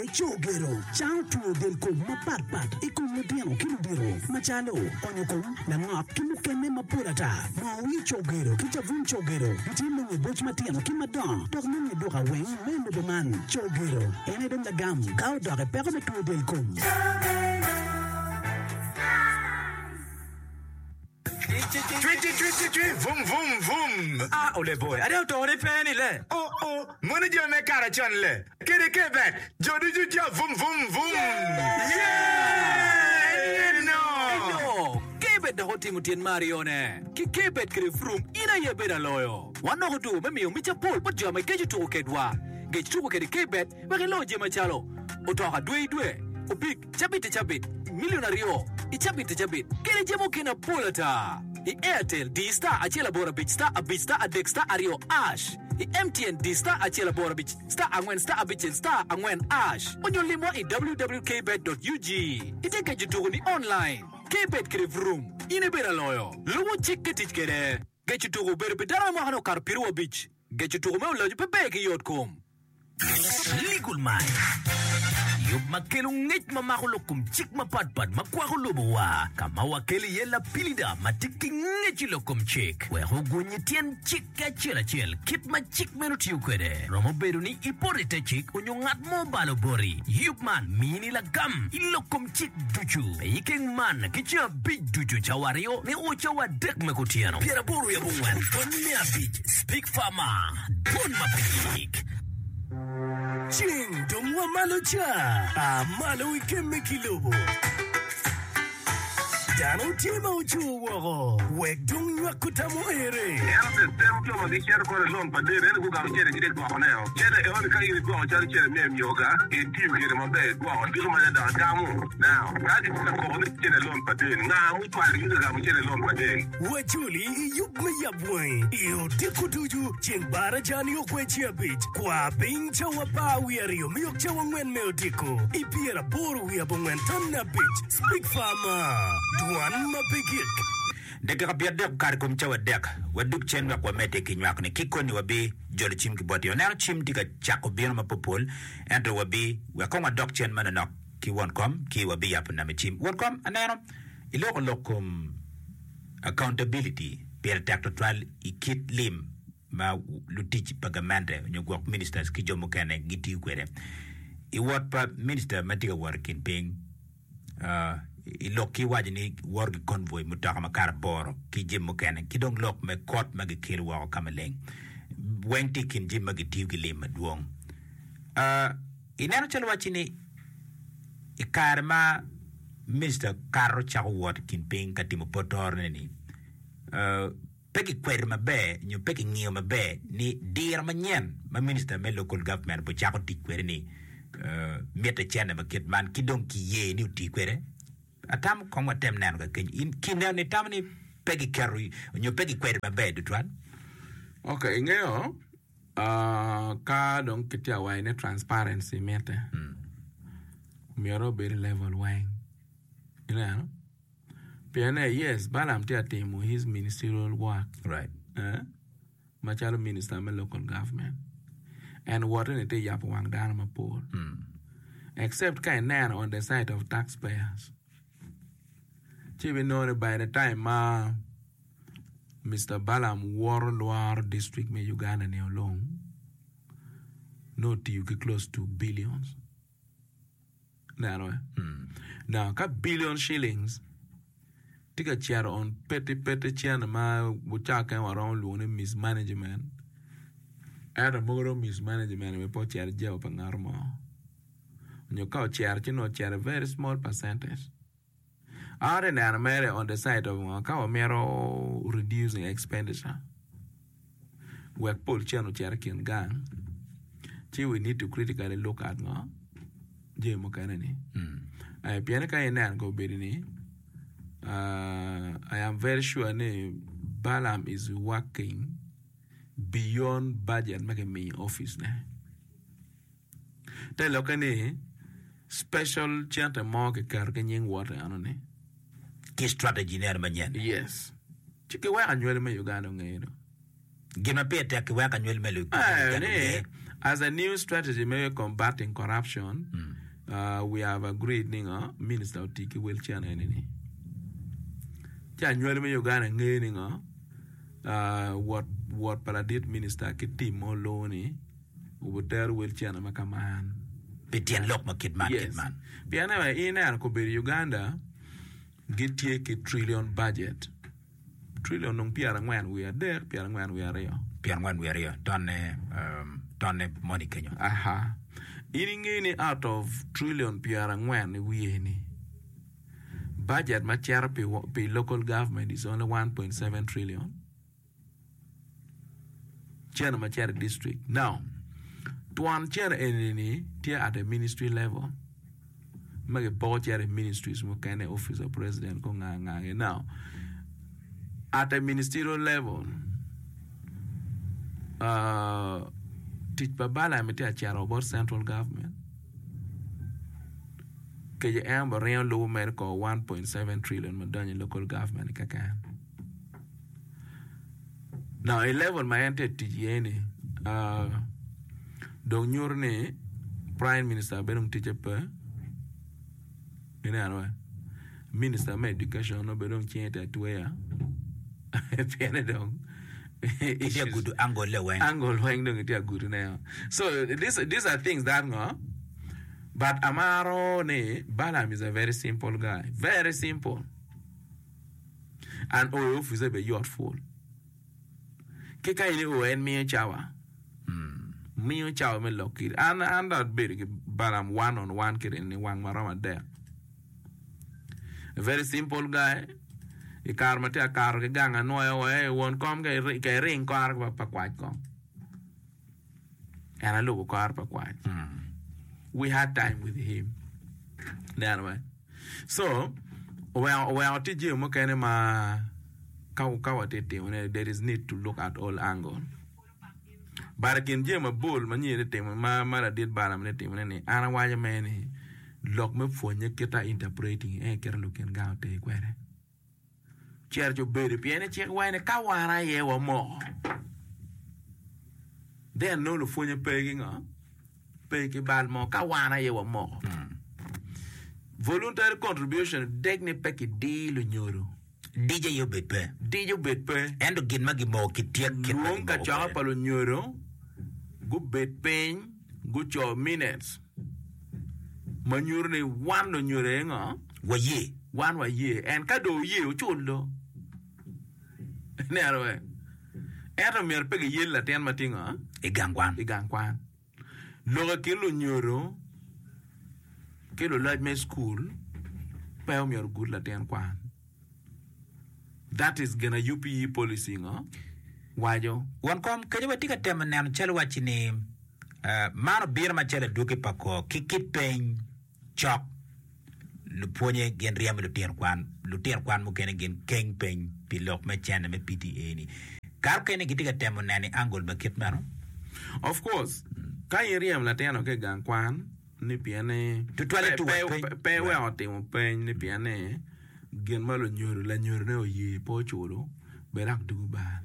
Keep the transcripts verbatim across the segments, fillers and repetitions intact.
e chogero chao tuo del kom mapat-pat e kom modhiamo kiludiro machalo onyo kom na ng'ok kimukene mapurata ma wi chogero kichavun chogero itimo e boch matiano kimadon tok nene duka weng mendo doman chogero ene dom lagam kao doke peko me tuo del kom twenty twenty-three, vroom, vroom, vroom. Ah, ole boy, I don't know penny le. Oh, oh, money jo me kara chan le. Kede kebet, jodi ju jo vroom, vroom, vroom. Yeah! No. Kebet da hoti mutien Marione. Ki kebet kre vroom, ina ye beda loyo. Wano hotu, memi yung micha pol, but jo me geju tuko kedwa. Geju tuko kede kebet, wake lo je machalo. Otoka dwe dwe. Opik, chabit chabit. Millionario. Ichabit chabit. Kede jemo kena polata. I Airtel D-Star achela bora bitch star a bitch star a deck star ario ash. I M T N D-Star achela bora bitch star angwen star a bitch star angwen ash. Onyo limo i w w w dot k bet dot u g. Iteka jutugo ni online. K-Bet kere vroom. Ine bera loyo. Lumo chikke tich kere. Get you to go bere pedara mo hano kar piruwa bitch. Get you to go me ulo pepe ki yot kom. Legal man. Yub makelung ngit mamakulokum chik mapadpad makwakulubuwa. Kama wakeli yela pilida matiki ngit lokum chik. We hugunyi tien chik ka chela chel. Kip ma chik menut yukwede. Romo beruni iporite chik unyongat mo balobori. Yub man mini la gam ilokum chik duchu. Iking man kicha big duchu chawario ni ucha wa dek mekutiano. Piera boru ya bungwan. Panya beach. Speak farmer. Bon mapik. Ching dong wa malo cha. Ah malo ikeme kilobo. Dano tema uchuwa. Wek dong wa kutamo ere. Else tempo ma di cer con l'on pa de ne guga cere di do oneo. Cere e on kai di do cere cere me mioga e tim che ma be do on di ma da damu. Now, radi ko ko ni cere l'on pa de na u pa di guga ma cere l'on pa de. Wajuli yub me yabwe. Iyo dikutuju ching bara jani okwe chia bit. Kwa bincha wa pa wiario mi okcha wangwen me odiko. Ipiera boru wiabongwen tonna bit. Speak farmer. Duan mapigik. Deka kapia dek kar kum chawa dek. Waduk chen wak wamete kinywak ni kiko ni wabi joli chim kiboti. Onero chim tika chako bino mapupul. Ento wabi wakonga dok chen mananok ki wankom ki wabi yapun nami chim. Wankom anero iloko lokum accountability per takto twal ikit lim ma lutich pagamante nyugwak ministers ki jomo kene giti kwere. Iwat pa minister matika workin ping uh, iloki wajini worgi convoy mutaka makara boro ki jim mukene kidong lok me kot magi kiri wako kamaleng wenti kin jim magi tiw ki lima duong uh, inano chalo wachini ikarma minister karo chako wat kin ping katimo potor nini uh, peki kweri mabe nyo peki ngiyo mabe ni dir manyen ma minister me local government po chako tik kweri ni uh, meta chene makit man kidong ki ye ni uti kweri atam kongwa tem nan ka kin in kinel ni tam ni pegi kerry nyo pegi kwere ba bed twan okay ngeo ah uh, ka don kitia wa ne transparency mete mm. Mioro be level wine you know piane yes balam tia temu his ministerial work right eh machalo minister me local government and what in it yap wang dan ma poor mm. Except kind nan on the side of taxpayers. Even know by the time uh, Mister Balam Warlord District me Uganda ne alone, not you get close to billions. Now, hmm. Now, ka billion shillings. Take a chair on petty petty chair ma wuchaka around loan mismanagement. At a more mismanagement me po chair jail pangarmo. When you call chair, you know chair a very small percentage. Are in America on the side of Mero reducing expenditure. Work Paul Chano Cherkin gang. We need to critically look at no Jim Mokanani. I pianaka and go bidding. I am very sure ne Balam is working beyond budget making me office ne. Tell Lokane special chant a market carrying water anone. Ki strategy ne manyen. Yes. Chike wa anywele me Uganda ngero. Gina pe take wa anywele me Uganda. As a new strategy me combating corruption, mm. uh, we have agreed ninga minister utiki wheelchair na nini cha nywele me Uganda nge ninga uh, what what paradit minister kitimo loni ubuter wheelchair na makaman Petian lok makit man yes. kit man. Piana wa ina ko be Uganda gitie ki trillion budget trillion nung piara ngwan we are there piara ngwan we are yo Pian ngwan we are donne um donne money Kenya. aha ini out of trillion piara ngwan we ni budget ma chara pe pe local government is only one point seven trillion chana ma chara district now tuan chara enini tia at the ministry level mage po chara ministries mo kane office of president ko nga nga now at the ministerial level uh teach babala me tia chara about central government ke je amber real low medical one point seven trillion madanya local government kaka now a level my entity yene uh do nyorne prime minister benum teacher pa ina no minister of education no benum chieta tuya piano dong It's good angle when angle when dong it good now so this these are things that no but Amaro ne Balam is a very simple guy very simple and all of is a youthful kika ile o en mi chawa me chawa me lokir and and that big Balam one on one kid in one marama there a very simple guy I car mate a car ke ganga no e won kom ke ke ring car pa pa kwat kom and a look car pa kwat we had time with him that way so well well tiji mo kene ma ka ka watete there is need to look at all angle barakin je ma bol mani te ma mara dit baram ne te ne ana waje meni lok me fonye kita interpreting e ker luken ga te kwere Cherjo bere piene chek wine kawara ye wa mo. Then no lo fonye pegging huh? Pegi bal mo kawara ye wa mo. Voluntary contribution degne peki di lo nyoro. D J yo betpe. D J yo betpe. Endo gin magi mo kitiek kit Luong ka chaka pa lo nyoro. Gu bet pen. Gu cho minutes. Manyur ni one lo nyore nga. Wa ye. One wa ye. And kado ye uchulo. Nerwe. Era mer pege yella ten matinga. Igangwan. Igangwan. Loga kilo nyoro. Kilo lodge me school. Pao mer good la ten kwan. That is gonna U P E policy nga. Wajo. Wan kom kaje watika tema nan chalo wachini uh, mano bir ma chale duki pako kikit pen chok lu ponye gen riam lu tien kwan lu tien kwan mo kene gen keng pen pilok me chane me P T A ni kar kene gitika tema nani angol ba kit mano of course ka riam la tien ke gang kwan ni piane tutwale tu pe pe we otimo pen ni piane gen malo nyoro la nyoro ne oye po chulo berak duba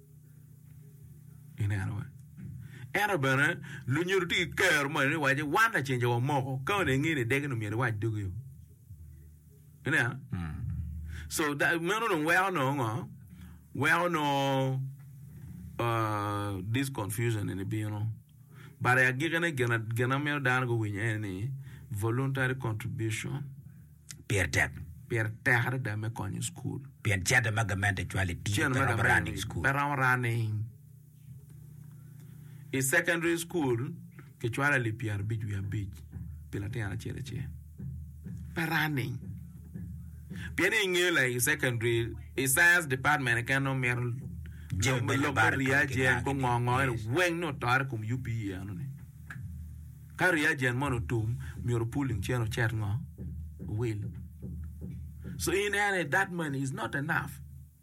ina ano era bana lu nyoro ti ker mo ni waje wanda chenje wa mo ka ne ngini dege no miere waje dugu yo ina so that me no well no ngo well no uh this confusion in the be you know but I gigana gana gana me dan go win any voluntary contribution per tap per terre da me konyo school per chada magamante twali ti per running school per running a secondary school que twala li pier biju ya bij pela tena chere che per running pieni ngela secondary a science department can no mer je me lo ria je ko ngongo wen no tar kum U P E anu ne karia je mono tum mior pooling cheno chat ngo will so in any that money is not enough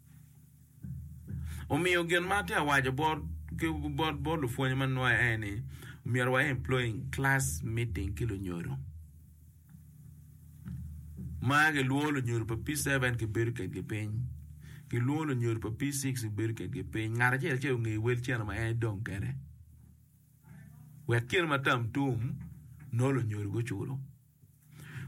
o mi ogen mate awaje board ke board board fonye man no any mior wa employing class meeting kilo nyoro mage luolo nyoro pa P seven ke berke ke pen ke luolo nyoro pa P six ke berke ke pen ngara che che ngi wel chena ma e don kere wet kir matam tum no lo nyoro go chulo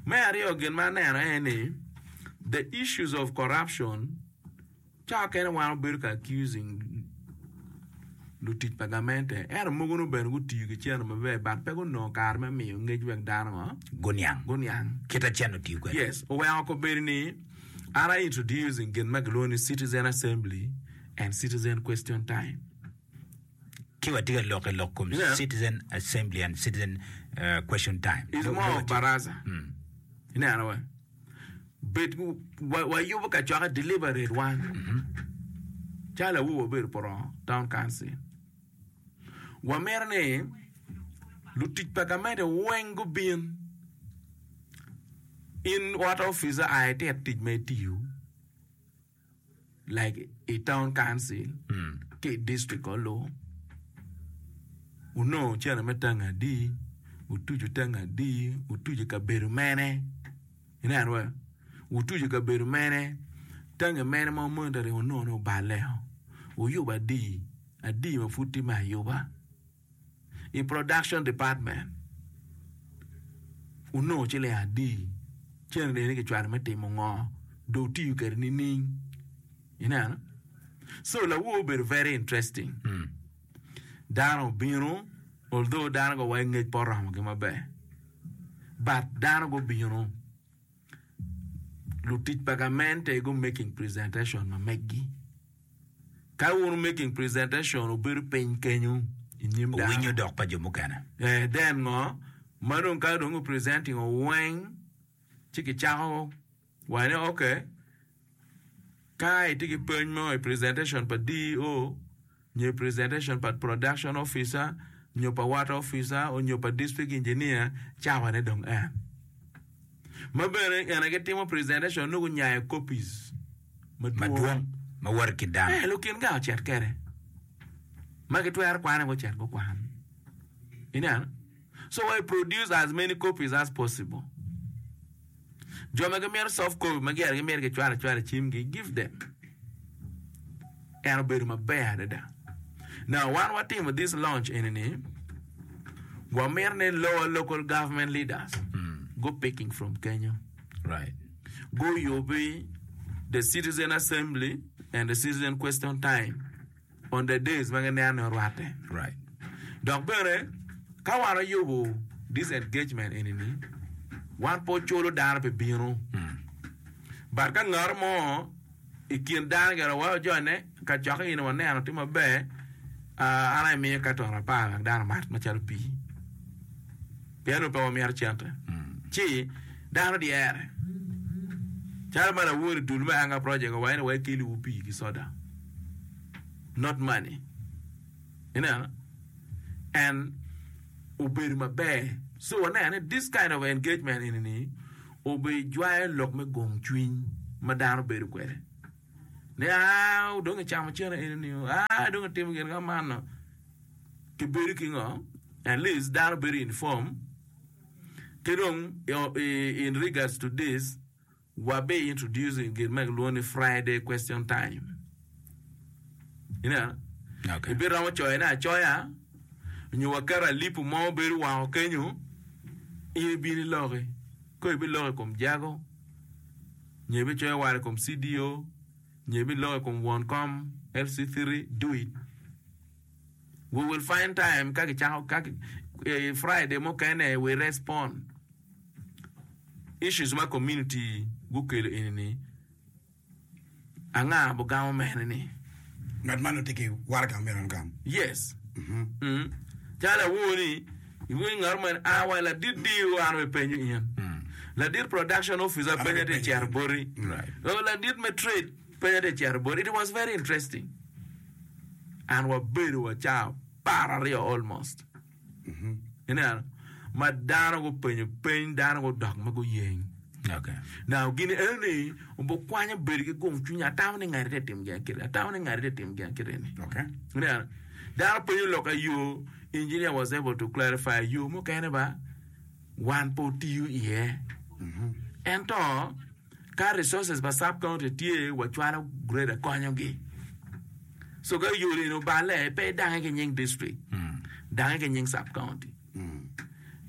Mary again, man, any the issues of corruption. Chuck anyone be accusing Lutit Pagamente, and Mugunu Ben would to you, Chen, my bad Pego no Carmen, me, engagement down, Gunyang. Gunyang. Kita channel to you. Yes, well, Coberni, are introducing Gen Magaloni Citizen Assembly and Citizen Question Time. Kiwatiga local locum, Yeah. Citizen Assembly and Citizen uh, Question Time. It's So, more of Baraza. Mm. In other way. But why you look at your deliberate one? Chala woo be for town council. Wamerne Lutit Pagamete Wango Bin in what office I take me to you like a town council, Mm. K district or law. Uno chana metanga di, utuju tanga di, utuju kaberu mene. In that way, utuju kaberu mene, tanga mene mo mundare uno no baleo. Uyuba di, a di ma futi ma yuba. In production department, uno chile a di, chana de nike chwana mete mongo, do ti you get ni. You know? So la will be very interesting. Mm. Dano bino, although Dano go wang it poram gama be. But Dano go bino. Lutit Pagamente go making presentation ma meggi. Ka wonu making presentation o beru pen kenyu inyim da. When you dog pa jomukana. Eh then ngo madon ka do presenting o wang chiki chao. Wane okay. Kai tiki pen mo a presentation pa D O. New presentation pa production officer, new pa water officer, or new pa district engineer, chawa ne dong eh. Mabere, and I get him a presentation, no nya copies. Maduang, ma work it down. Eh, look in go chat kere. Make where kwana go chat go kwan. You know? So I produce as many copies as possible. Jo make me soft copy, make get me get chwara chwara chimgi, give them. And I'll be my bad. Now, one what team with this launch in any Wamerne lower local government leaders Mm. go picking from Kenya. Right. Go Yobi, the Citizen Assembly and the Citizen Question Time on the days when they are not Right. Dog Bere, Kawara Yobo, this engagement in any one pocholo darpe bino. Mm. But can more ikin dan gara wa jone ka chaka ina wane ano tima be uh, ana mi ka to pa dan mat ma chal pi piano pa mi ar chanta chi dan di ere chal mara wuri dul ma anga project wa ina wa kili upi ki soda not money you know and ubir ma be so na this kind of engagement in ni obe joy lok me gong twin madano be kwere now don't chama chera in you ah don't team get man ke beri kingo at least that very informed kedong in regards to this wabe introducing get make lonely Friday question time you know Okay. ibe rawo choya na choya nyu wakara lipu mo beri wa kenyu ibe ni lore ko ibe lore kom jago nyebe choya wale kom C D O nyebe lore kom Woncom L C three do it we will find time kaki chao kaki eh, Friday mo kene we respond issues ma community gukele ini anga bo government ni Not man take warga meron gam. yes mhm mm jala woni iwe ngarman awa la didi wan penyu yen la dir production officer penyu de charbori Right. oh la dir me trade penyu de charbori it was very interesting and wa beru wa cha para rio almost Mhm. you know madana go penyu pen dana go dog ma go yen Okay. now gini ene umbo kwanya berge gong chunya tawne ngari de tim gen kire tawne ngari de tim gen kire ni Okay. yeah that point look at you engineer was able to clarify you mo kene ba one put you here Mhm. and to ka resources ba sub county tie wa chwana grade konyo gi so ga you no ba le pe dang ke nying district Mm. dang ke nying sub county Mm.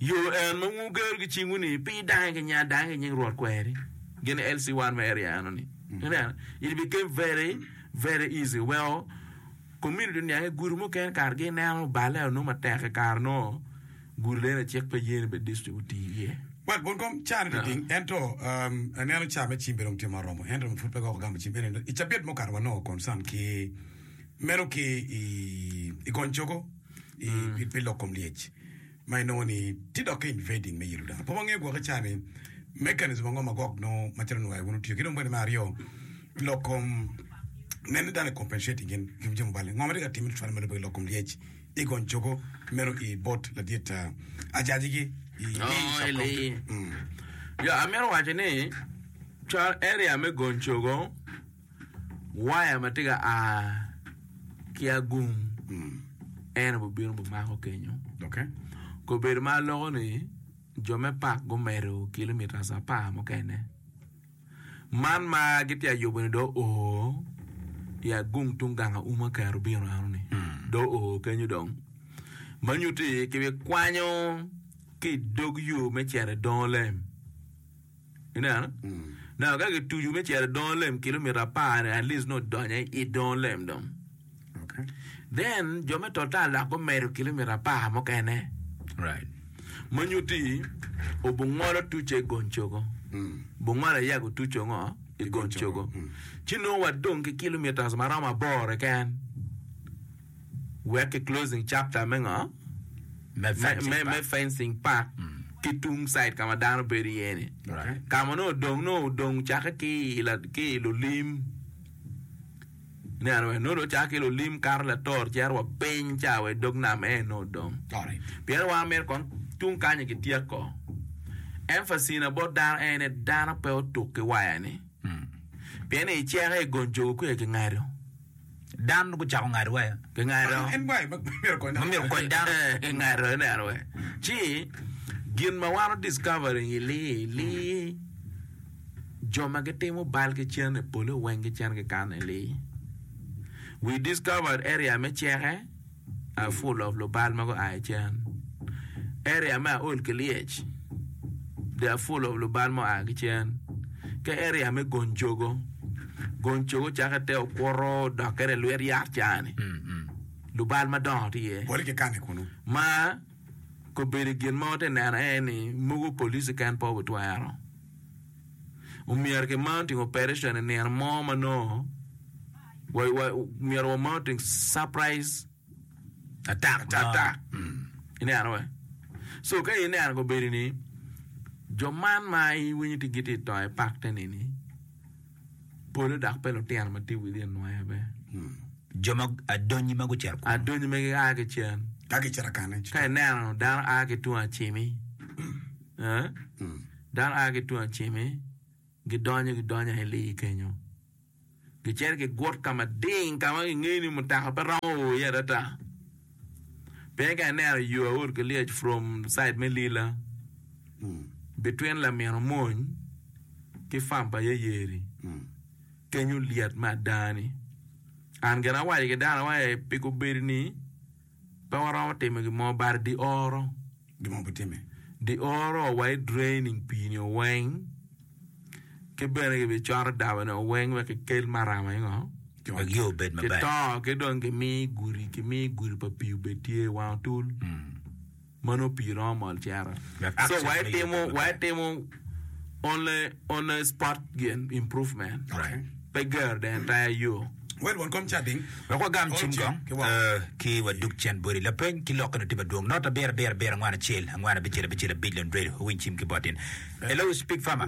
yo en mo ngugel gi chinguni pi dange nya dange nyi ruot kweri gen L C one area anoni it became very very easy well community nya guru mo ken kar ge na bale no mateke kar no gurle na check pe yen be district ye Well, bon kom charity ding ento um anelo chame chimberong timaromo ento mfupe ko gamba chimbere ichapet mo karwa no concern ki mero ki i i gonchogo i i pelo komliech mai no ni tidoke invading me yiruda po bange go chane mechanism ngoma gok no material wa wonu tiyo kidombo mario lokom nene dane compensating in kimjum bale ngoma de timit fan melo be lokom liech i gonchogo mero i bot la dieta ajajigi Oh, ele. Ya, amero wajene char area me gonchogo waya matiga a kia gum en bo bino bo mako kenyo. Okay. Ko ber ma logo ni jome pak go mero kilometer sa pa mo kene. Man ma gitia yoboni do o ya gum tunganga uma karu bino anoni. Do o kenyo dong. Manyuti kiwe kwanyo ki dog you me chere don lem ina na ga ke tu you me chere don lem kilometer pa at least not don e don lem dom Okay. then jo me total la ko mero kilometer pa mo kene Right. manyuti obungolo tu che gonchogo Mm. bungolo ya go tu chongo e gonchogo chino wa don ke kilometers marama bore kan we ke closing chapter menga Me fencing me pa. me fencing pa kitung side kama dano beri yene Right. kama no dong no dong chaka ki la ki lo lim ne ano no do chaka lo lim kar la tor jar wa pen cha we dog na me no dong All right. pier wa mer kon tung kanya ki tiek ko emphasis na bod dar ene dana pe o to ke wa yani pier ne chere gonjo ku e ngaro Dan ko chako ngarwa. ke ngaro En bai mero ko na. Mamir ko dan. ngaro ne ano chi gin ma wano discovering li li joma ke temo bal ke chene polo wenge chene ke kan li we discovered area me chere are full of lo bal mago ai chen area ma ol ke liech they are full of lo bal mo ai chen ke area me gonjogo gonjogo chaka te okoro dokere lwer yak chane lo bal ma don tie Boli ke kane kuno. ma ko beri gin mountain na eni mugu police kan po butwaro umier ke mounting operation ne ar moma no wai wai mier o mounting surprise attack attack ine arwe so ka ine ar ko beri ni jo man mai winyi ti giti to e pak tenini polo dak pelo tian ma ti within no be Joma adonyi mago cher ko. adonyi me ga ke chen Kage chara kane. kai nano dan age tu achimi eh dan age tu achimi gidonya gidonya heli kenyo gicher ke got kama ding kama ngeni mutaka parao ya data pega nero you are college from side melila between la miamon ki fampa ye yeri kenyo liat madani an gana wa ke dana wa piko berni Pawara teme ki mo bar di oro Di mo butime. di oro wa draining pini o weng ke bere ke char dawa no weng wa ke kel marama ngo Agyo bed ke mabay. to ke don ke mi guri ke mi guri pa piu betie wa tul mano piro mal chara so wa temo wa temo only on a spot gain improvement Okay. bigger the entire you Well, one come chatting. Ko gam Oh, chingong ki wa. eh ki wa duk chen bori la pen ki lokko tiba dong not a bear bear bear ngwana chel ngwana bichira bichira billion dread win chim ki botin. Hello speak farmer.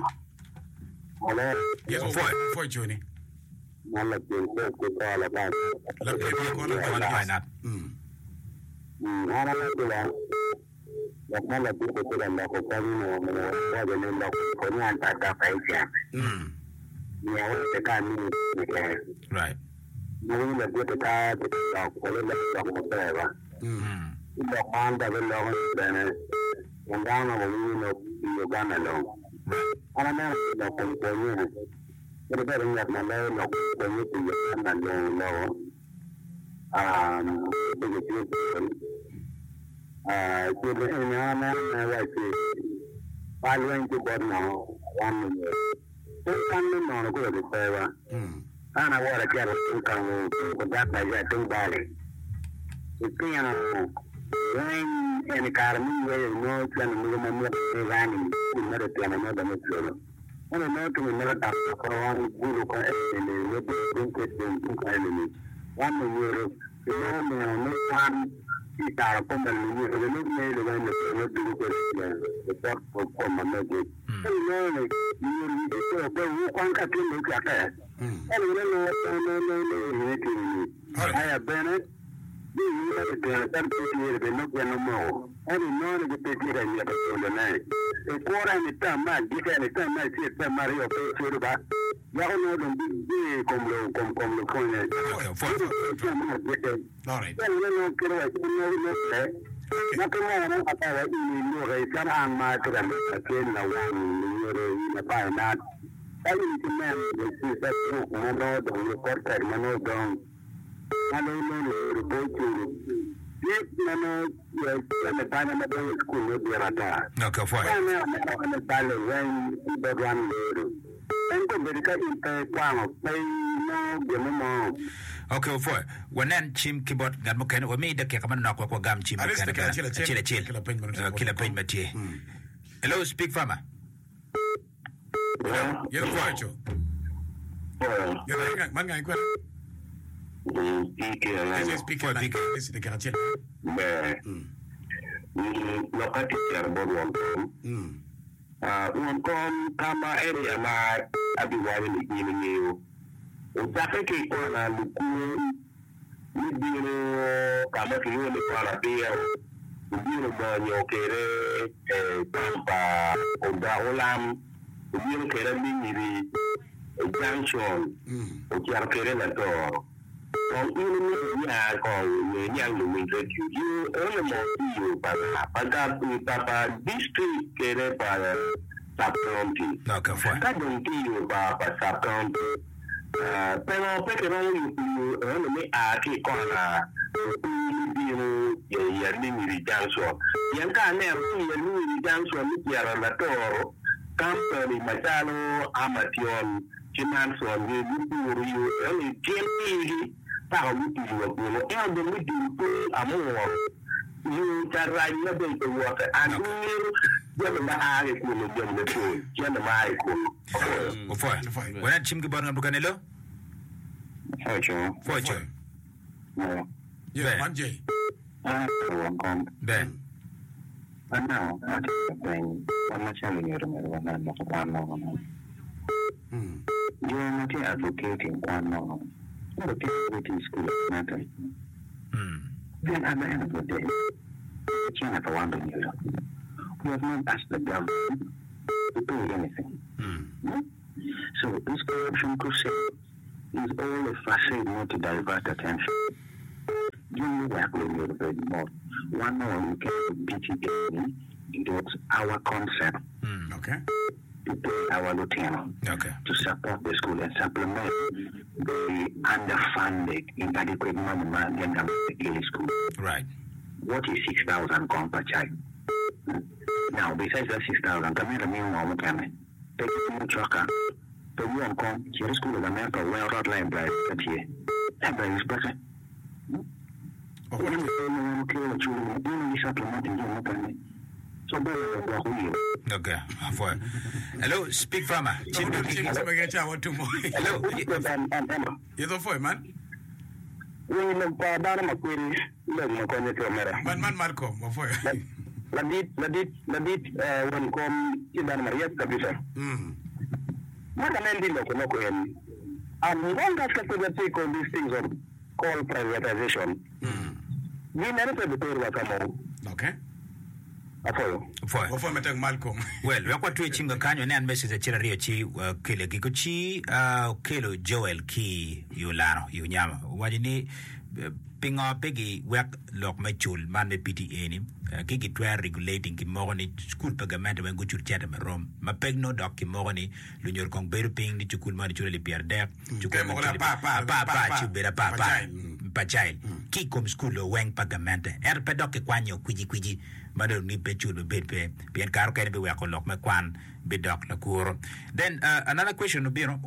Yes, Oh, foi, foi Johnny. Mala pinto ko ala ba. La pe ko One la. line up. Mm. Mm, ana la tula. La mala pinto ko la ko kani no mo wa de no la ko ni anta ta fa ija. Mm. Ni awo te ka ni ni ke. Right. Ni la pinto ta ta ko le la ko ta ba. Mm. Ila manda de la ko ne. Ngana mo ni no yo gana lo. Ana na la ko ko ni. Pero pero ya na la lo ko ni ti yo gana lo lo. Um, ah ko ina na wa ce palwen ko bod na wa mu ko kan no ko de fa mm ana wa ra ke ra kan ko da ta ya tun bale ikiana when en karmi we no plan mu mo mo gani na de plan na da mo tsoro ana no to me na da ko wa guru ko e ne we ko ko ko ko ne wa mo yoro no me no pan y tal como el niño de los medios de la televisión de por por como no de no no no pero cuán que tiene que hacer el no no no no no hay apenas y no se puede hacer porque de no que no mo el no que te quiere ni a persona nada el cora está mal dice está mal si está mal yo pero va ya no lo dice como como como con el all right no no quiero decir no no sé no que no no para y no realizar a más que la la no no para nada hay un tema de si se no no de corta hermano don no no no no no no yo me pana me de escuela de rata no que fue no me sale ven de gran tengo verica inte kwano pay no de mo okay fue wanan chim keyboard ngan mo ken o mi de ke kaman na ko ko gam chim Aris kan de kila chile chile chile kila pen man kila pen matie hello speak farmer yo lo faccio yo la man ngai kwa y que ese speaker la ese de kila chile be ni lo ka ti ter bo mm ah un kon kama area ma abi wale ni ni ni o ta ke ke ko na lu ku ni biro kama ke yo le para dia biro ba yo kere eh pampa o da olam biro kere ni ni junction o ti ar kere na to con ini ni ya ko ni yang lu mi ke ju o le mo yo pa pa da pa pa district kere para Sub-County. no que fue Está contigo para pasar county. Pero porque no no me aquí con la y el ni janso. Y en cada ne y el ni janso ni ya la toro. Company Matalo Amation Chimanso ni ni yo el tiempo para un tío bueno el de mi tío amor. You try not to work and you na are ko no dem ne ko ya na mai ko o fue wanan chim keyboard ngan bukan hello Ocho. fue cho No. yeah man j Ah, kon. ben Ano, ati ben. Wala siya ni ro wala na ko ano. mm Yo na ti advocating ano. Pero ti school na to. mm Then at the end of the day, China for one million. We have not asked the government to do anything. mm So this corruption crusade is all a facade not to divert attention. You work with me very more. One more we can B T A. It was our concept mm okay to pay our lieutenant okay to support the school and supplement the underfunded, inadequate money in the school. right What is six thousand pounds per child? Now, besides that six thousand, come here, me and my take it to Chaka. The one come, your school is a member, well, not line by that year. And by this person. oh what So, okay fue hello speak farmer chim chim chim se me cha wa tu mo hello yo do foi man we know pa dana makwiri le mo ko ne kamera man man marco mo foi la dit la dit la dit won kom ci dan mariet kabisa mm maka mendi lo ko ko en am ngonga ka to take all these things on call privatization mm we never to the tour wa kamo okay afoyo fue mo foi metek malcolm well we kwa tu chinga kanyo ne an message chira rio chi uh, kele ki ko chi uh, kelo joel ki yulano yunyama wadi ni uh, pingo pegi work lok machul man me P T A ni kiki twa regulating ki mogoni school pagament when guchur chata me rom ma peg no doc ki mogoni lu nyor kong beru ping ni chukul man chule pier dek chukul pa pa pa pa chubera pa pa pa child ki kom school lo weng pagament er pe doc ki kwanyo kwiji kwiji mado ni pe chul be pe pien karo kene be wako lok me kwan be doc la kuro. Then uh, another question would be uh,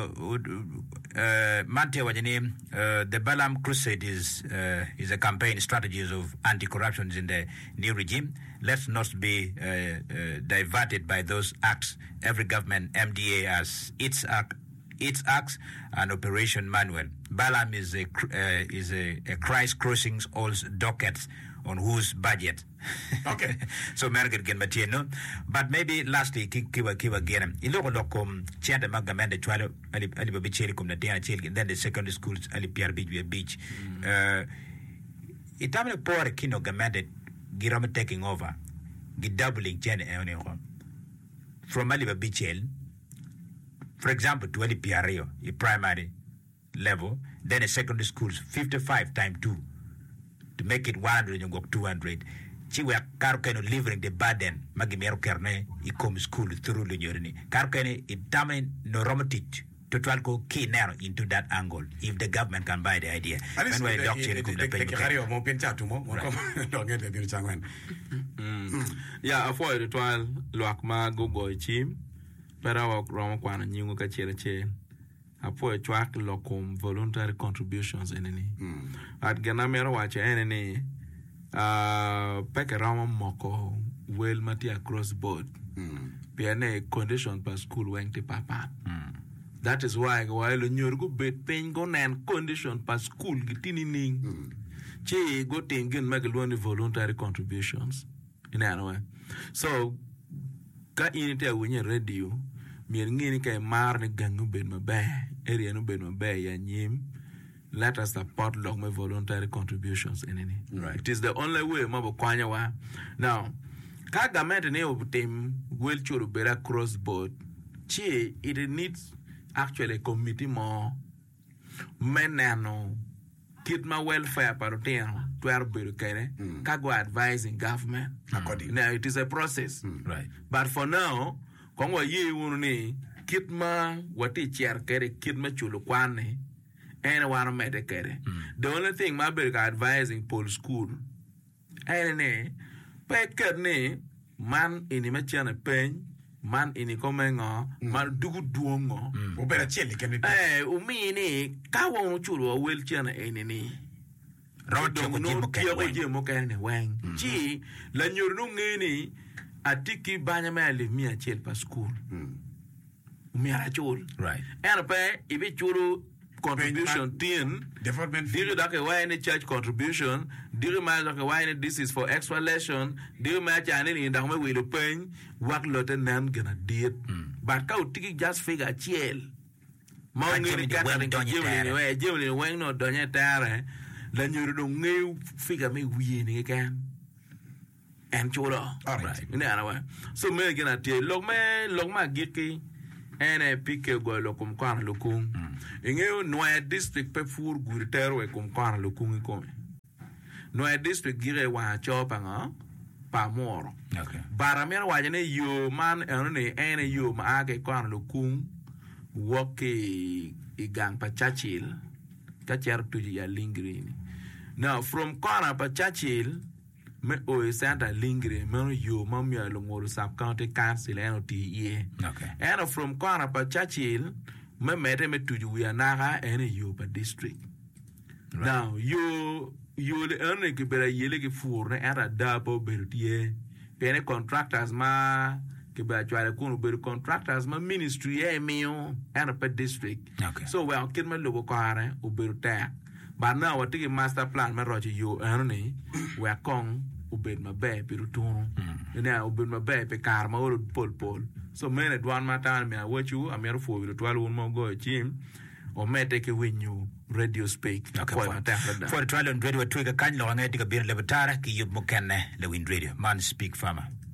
uh, Mante wajani uh, the Balam Crusade is uh, is a campaign strategies of anti-corruption in the new regime. Let's not be uh, uh, diverted by those acts. Every government M D A has its act, its acts and operation manual. Balam is a uh, is a, a Christ crossing all dockets on whose budget. Okay. So American can material, no? But maybe lastly, kiwa kiwa again. Iloko lokom chanda magamende chwalo ali ali babicheli kum na tena cheli. Then the secondary schools ali P R B beach. Uh, itamle poor kino gamende girama taking over, gidoubling chanda eone from ali babicheli. For example, to ali P R O, a primary level, then a secondary schools fifty-five times two to make it one hundred and go two hundred. Chiwe karukeno delivering the burden magimero kerne ikom school through the journey. Karukene it damn no romatic to try to key narrow into that angle if the government can buy the idea. When we doctor the carry of more pincha to more don't get the bill changwan. Yeah, avoid the trial loakma go go chim. Pera wa rama kwana nyungu ka chere che. Apo track lokum voluntary contributions eneni. At ganamero wache eneni uh peke rama moko well mati across board. Piane condition per school went to papa. That is why while nyurgu bet pen go nan condition per school gitini ning. Che go tingin magalwani voluntary contributions. In anyway. So ka inite wenye radio mir ngini kay mar ne gangu ben mabe area no ben mabe ya nyim. Let us support long my voluntary contributions in any. Right. It is the only way mabo kwanya wa. Now, ka government ne obutem well churu better cross board. Chi it needs actually a committee more menano kid my welfare paroteno to our kene ka go advising government. Mm. Now it is a process. Mm. Right. But for now, kongwa ye wuni kid ma wati chair kere kid ma chulu kwane. Anyone medicare. The only thing my big advising Paul school. Any pecker ne man in a machine pen, man in a coming on, man do duongo. Ubera chili can be eh, umini, kawa churu will chana any. Roto no jimo can wang. Gee, Lanyurnungini, a tiki banyamali me a chill per school. Umira chul. Right. And a pay, if it churu. Contribution ten development do you like why any church contribution do you mind like why this is for extra lesson do you mind channel in the way we pay work lot and nan gonna did but ka tiki just figure chill money got to give anyway give when no donya tare la nyuru do ngew figure me we ni kan and chola all right in anyway so me gonna tell log me log ma giki ene pike go lokum kan lokum ingeo noya district pe fur gurtero e kum kan lokum ko noya district gire wa chopa nga pa moro okay baramera wa jene yo man ene ene yo ma age kan lokum woke igang pa chachil ka cher tuji ya lingrini now from kona pa chachil me o Santa Lingre me yo mamya lo ngoro sub county council eno ti okay and from corner pa Churchill me mete me tuju we anaga ene yo pa district right. Now yo yo le ene ke bera yele ke fur ne era dapo bertie pene contractors ma ke ba chwale kunu ber contractors ma ministry e mio ene pa district okay so we on kid me lo ko are o berta. But now what the master plan me roche yo ene we kong ubed mabe pirutuno ina ubed mabe pe karma or pol pol so men one matan me what you am here for twelve one mo go chim or me take win you radio speak okay, for, for the trial on radio twiga kan lo ngati ka bin lebetara ki yub mo kenne le win radio man speak farmer